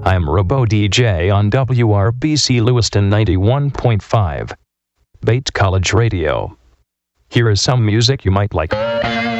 I'm Robo DJ on WRBC Lewiston 91.5. Bates College Radio. Here is some music you might like.